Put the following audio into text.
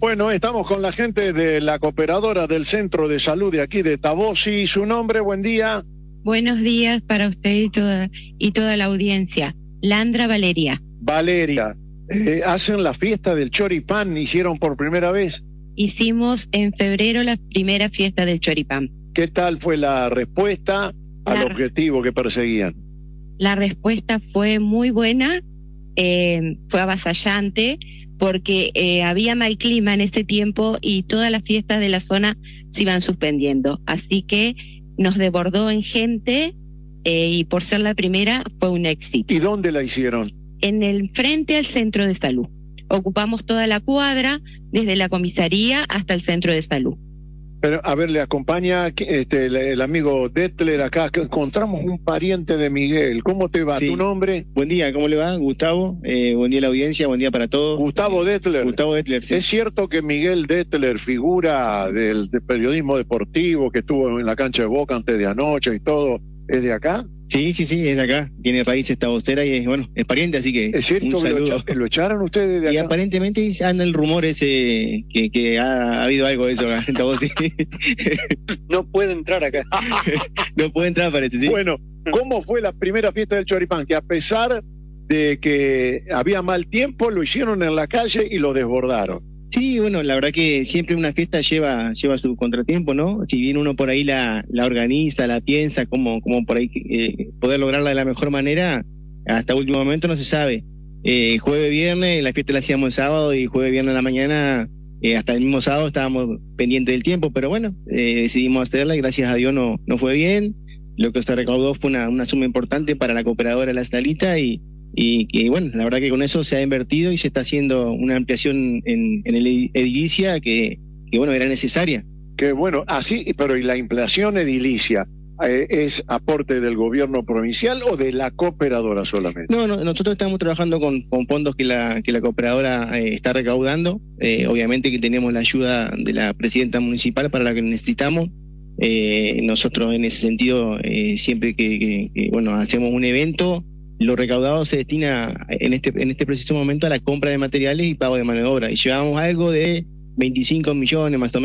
Bueno, estamos con la gente de la cooperadora del Centro de Salud de aquí de Tabosi. Su nombre, buen día. Buenos días para usted y toda la audiencia. Landra Valeria. Valeria, hacen la fiesta del choripán, ¿hicieron por primera vez? Hicimos en febrero la primera fiesta del choripán. ¿Qué tal fue la respuesta al objetivo que perseguían? La respuesta fue muy buena, fue avasallante, porque había mal clima en ese tiempo y todas las fiestas de la zona se iban suspendiendo. Así que nos desbordó en gente y por ser la primera fue un éxito. ¿Y dónde la hicieron? En el frente al centro de salud. Ocupamos toda la cuadra, desde la comisaría hasta el centro de salud. Pero, a ver, le acompaña el amigo Detler acá, que encontramos un pariente de Miguel. ¿Cómo te va? Sí. ¿Tu nombre? Buen día, ¿cómo le va? Gustavo, buen día a la audiencia, buen día para todos. Gustavo Detler. Gustavo Detler, sí. ¿Es cierto que Miguel Detler, figura del periodismo deportivo, que estuvo en la cancha de Boca antes de anoche y todo, es de acá? Sí, es de acá, tiene raíces tabosteras y es pariente, así que ¿Es cierto un que saludo. lo echaron ustedes de acá? Y aparentemente anda el rumor ese que ha habido algo de eso acá en Tabosi. No puede entrar acá. No puede entrar, parece, sí. Bueno, ¿cómo fue la primera fiesta del choripán? Que a pesar de que había mal tiempo, lo hicieron en la calle y lo desbordaron. Sí, bueno, la verdad que siempre una fiesta lleva su contratiempo, ¿no? Si bien uno por ahí la organiza, la piensa, como por ahí poder lograrla de la mejor manera, hasta último momento no se sabe. Jueves, viernes, la fiesta la hacíamos el sábado y jueves, viernes en la mañana, hasta el mismo sábado estábamos pendientes del tiempo, pero bueno, decidimos hacerla y gracias a Dios no fue bien. Lo que se recaudó fue una suma importante para la cooperadora La Estalita y bueno, la verdad que con eso se ha invertido y se está haciendo una ampliación en el edilicia que bueno, era necesaria. Que bueno, así, pero ¿y la ampliación edilicia es aporte del gobierno provincial o de la cooperadora solamente? No, nosotros estamos trabajando con fondos que la cooperadora está recaudando. Obviamente que tenemos la ayuda de la presidenta municipal para la que necesitamos. Nosotros en ese sentido, siempre que bueno, hacemos un evento, lo recaudado se destina en este preciso momento a la compra de materiales y pago de mano de obra. Y llevamos algo de 25 millones más o menos.